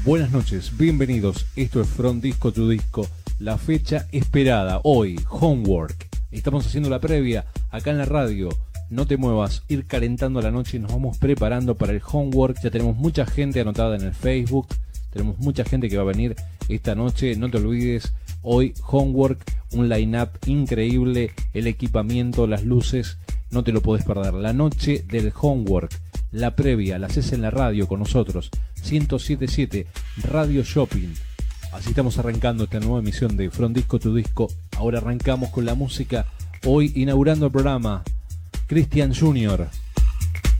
buenas noches, bienvenidos. Esto es From Disco to Disco, la fecha esperada. Hoy, Homework. Estamos haciendo la previa acá en la radio. No te muevas, ir calentando la noche y nos vamos preparando para el Homework. Ya tenemos mucha gente anotada en el Facebook. Tenemos mucha gente que va a venir esta noche. No te olvides, hoy Homework, un line-up increíble, el equipamiento, las luces. No te lo podés perder. La noche del Homework, la previa, la haces en la radio con nosotros. 107.7 Radio Shopping. Así estamos arrancando esta nueva emisión de From Disco to Disco. Ahora arrancamos con la música. Hoy inaugurando el programa, Christian Jr.